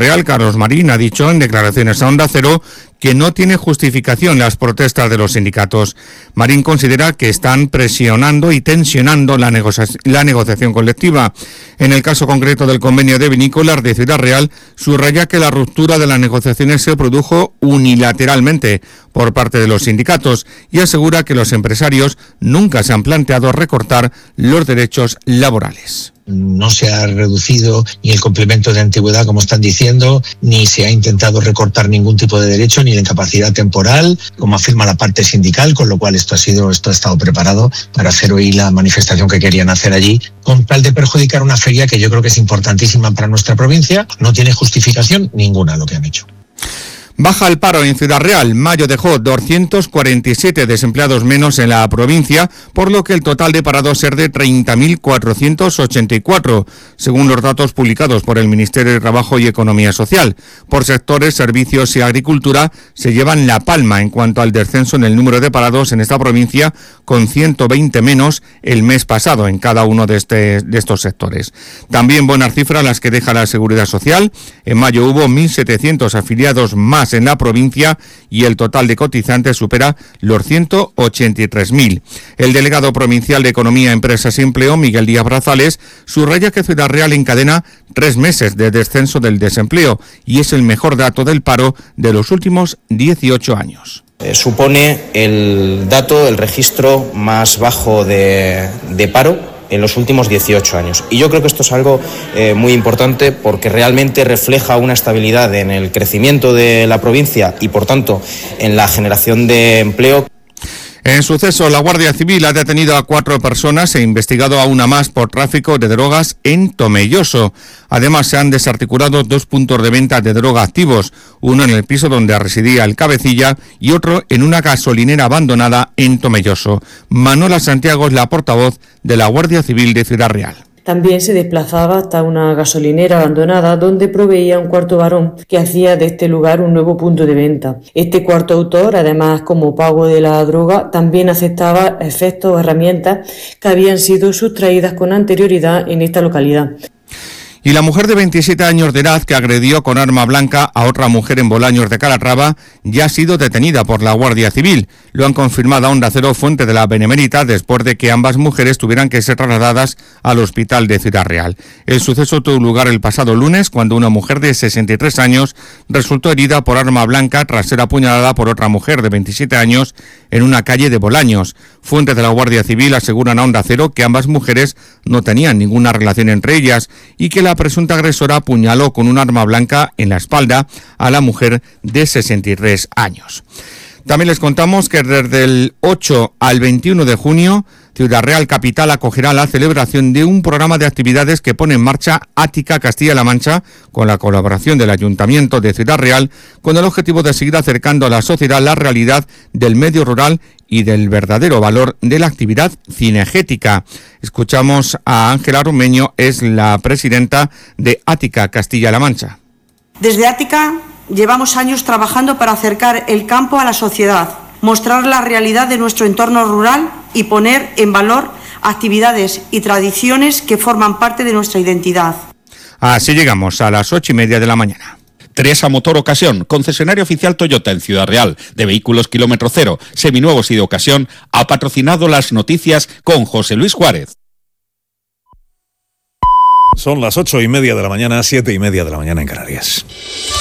Real, Carlos Marín, ha dicho en declaraciones a Onda Cero que no tiene justificación las protestas de los sindicatos. Marín considera que están presionando y tensionando la negociación colectiva. En el caso concreto del convenio de vinícolas de Ciudad Real, subraya que la ruptura de las negociaciones se produjo unilateralmente por parte de los sindicatos y asegura que los empresarios nunca se han planteado recortar los derechos laborales. No se ha reducido ni el complemento de antigüedad, como están diciendo, ni se ha intentado recortar ningún tipo de derecho, ni la incapacidad temporal, como afirma la parte sindical, con lo cual esto ha estado preparado para hacer hoy la manifestación que querían hacer allí, con tal de perjudicar una feria que yo creo que es importantísima para nuestra provincia. No tiene justificación ninguna lo que han hecho. Baja el paro en Ciudad Real. Mayo dejó 247 desempleados menos en la provincia, por lo que el total de parados es de 30.484, según los datos publicados por el Ministerio de Trabajo y Economía Social. Por sectores, servicios y agricultura se llevan la palma en cuanto al descenso en el número de parados en esta provincia, con 120 menos el mes pasado en cada uno de estos sectores. También buenas cifras las que deja la Seguridad Social. En mayo hubo 1.700 afiliados más en la provincia y el total de cotizantes supera los 183.000. El delegado provincial de Economía, Empresas y Empleo, Miguel Díaz Brazales, subraya que Ciudad Real encadena 3 meses de descenso del desempleo y es el mejor dato del paro de los últimos 18 años. Supone el registro más bajo de paro en los últimos 18 años. Y yo creo que esto es algo muy importante porque realmente refleja una estabilidad en el crecimiento de la provincia y, por tanto, en la generación de empleo. En suceso, la Guardia Civil ha detenido a 4 personas e investigado a una más por tráfico de drogas en Tomelloso. Además, se han desarticulado 2 puntos de venta de droga activos, uno en el piso donde residía el cabecilla y otro en una gasolinera abandonada en Tomelloso. Manuela Santiago es la portavoz de la Guardia Civil de Ciudad Real. También se desplazaba hasta una gasolinera abandonada donde proveía un cuarto varón que hacía de este lugar un nuevo punto de venta. Este cuarto autor, además como pago de la droga, también aceptaba efectos o herramientas que habían sido sustraídas con anterioridad en esta localidad. Y la mujer de 27 años de edad que agredió con arma blanca a otra mujer en Bolaños de Calatrava ya ha sido detenida por la Guardia Civil. Lo han confirmado a Onda Cero, fuente de la Benemérita, después de que ambas mujeres tuvieran que ser trasladadas al hospital de Ciudad Real. El suceso tuvo lugar el pasado lunes, cuando una mujer de 63 años resultó herida por arma blanca tras ser apuñalada por otra mujer de 27 años en una calle de Bolaños. Fuentes de la Guardia Civil aseguran a Onda Cero que ambas mujeres no tenían ninguna relación entre ellas y que la presunta agresora apuñaló con un arma blanca en la espalda a la mujer de 63 años. También les contamos que desde el 8 al 21 de junio, Ciudad Real Capital acogerá la celebración de un programa de actividades que pone en marcha Ática Castilla-La Mancha, con la colaboración del Ayuntamiento de Ciudad Real, con el objetivo de seguir acercando a la sociedad la realidad del medio rural y del verdadero valor de la actividad cinegética. Escuchamos a Ángela Rumeño, es la presidenta de Ática Castilla-La Mancha. Desde Ática llevamos años trabajando para acercar el campo a la sociedad, mostrar la realidad de nuestro entorno rural y poner en valor actividades y tradiciones que forman parte de nuestra identidad. Así llegamos a las 8:30 de la mañana. Teresa Motor Ocasión, concesionario oficial Toyota en Ciudad Real, de vehículos kilómetro cero, seminuevos y de ocasión, ha patrocinado las noticias con José Luis Juárez. Son las 8:30 de la mañana, 7:30 de la mañana en Canarias.